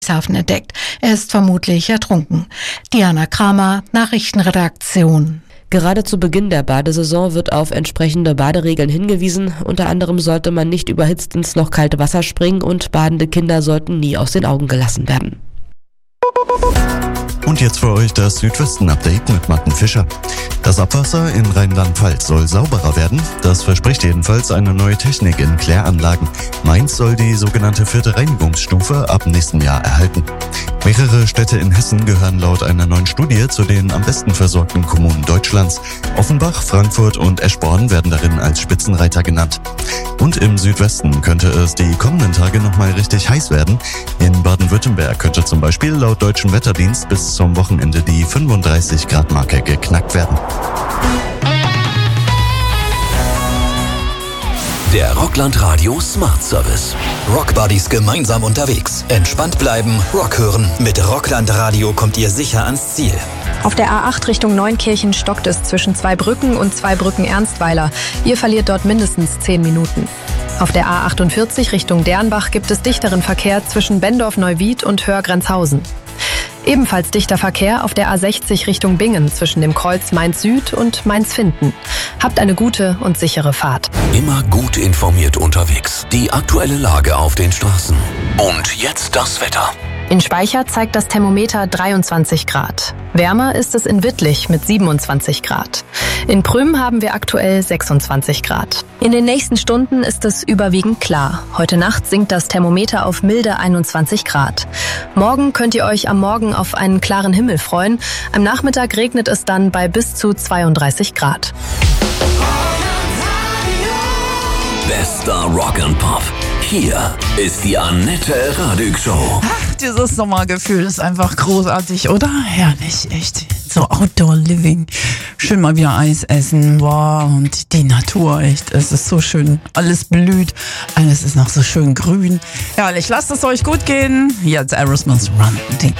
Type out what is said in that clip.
Hafen entdeckt. Er ist vermutlich ertrunken. Diana Kramer, Nachrichtenredaktion. Gerade zu Beginn der Badesaison wird auf entsprechende Baderegeln hingewiesen. Unter anderem sollte man nicht überhitzt ins noch kalte Wasser springen und badende Kinder sollten nie aus den Augen gelassen werden. Und jetzt für euch das Südwesten-Update mit Martin Fischer. Das Abwasser in Rheinland-Pfalz soll sauberer werden. Das verspricht jedenfalls eine neue Technik in Kläranlagen. Mainz soll die sogenannte 4. Reinigungsstufe ab nächstem Jahr erhalten. Mehrere Städte in Hessen gehören laut einer neuen Studie zu den am besten versorgten Kommunen Deutschlands. Offenbach, Frankfurt und Eschborn werden darin als Spitzenreiter genannt. Und im Südwesten könnte es die kommenden Tage nochmal richtig heiß werden. In Baden-Württemberg könnte zum Beispiel laut Deutschen Wetterdienst bis zum Wochenende die 35-Grad-Marke geknackt werden. Der Rockland Radio Smart Service. Rock Buddies gemeinsam unterwegs. Entspannt bleiben, Rock hören. Mit Rockland Radio kommt ihr sicher ans Ziel. Auf der A8 Richtung Neunkirchen stockt es zwischen Zweibrücken und Zweibrücken-Ernstweiler. Ihr verliert dort mindestens 10 Minuten. Auf der A48 Richtung Dernbach gibt es dichteren Verkehr zwischen Bendorf-Neuwied und Hörgrenzhausen. Ebenfalls dichter Verkehr auf der A60 Richtung Bingen zwischen dem Kreuz Mainz-Süd und Mainz-Finden. Habt eine gute und sichere Fahrt. Immer gut informiert unterwegs. Die aktuelle Lage auf den Straßen. Und jetzt das Wetter. In Speicher zeigt das Thermometer 23 Grad. Wärmer ist es in Wittlich mit 27 Grad. In Prüm haben wir aktuell 26 Grad. In den nächsten Stunden ist es überwiegend klar. Heute Nacht sinkt das Thermometer auf milde 21 Grad. Morgen könnt ihr euch am Morgen auf einen klaren Himmel freuen. Am Nachmittag regnet es dann bei bis zu 32 Grad. Bester Rock and Pop. Hier ist die Annette Radig Show. Ach, dieses Sommergefühl ist einfach großartig, oder? Herrlich, echt. So Outdoor Living. Schön mal wieder Eis essen. Wow, und die Natur, echt. Es ist so schön. Alles blüht. Alles ist noch so schön grün. Herrlich, lasst es euch gut gehen. Jetzt Aerosmith Run Deep.